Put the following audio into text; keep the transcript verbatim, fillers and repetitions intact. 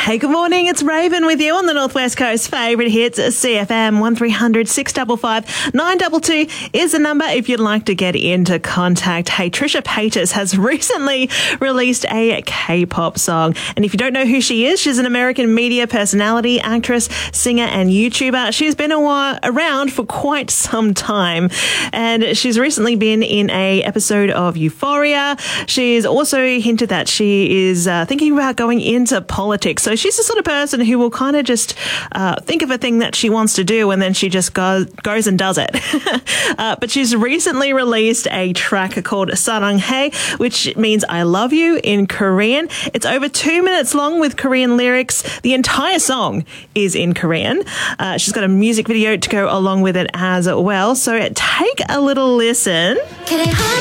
Hey, good morning. It's Raven with you on the Northwest Coast favourite hits. C F M one three hundred six five five nine two two is the number if you'd like to get into contact. Hey, Trisha Paytas has recently released a K-pop song. And if you don't know who she is, she's an American media personality, actress, singer and YouTuber. She's been a while, around for quite some time. And she's recently been in a episode of Euphoria. She's also hinted that she is uh, thinking about going into politics. So she's the sort of person who will kind of just uh, think of a thing that she wants to do and then she just go, goes and does it. uh, but she's recently released a track called Saranghae, which means I love you in Korean. It's over two minutes long with Korean lyrics. The entire song is in Korean. Uh, she's got a music video to go along with it as well. So take a little listen.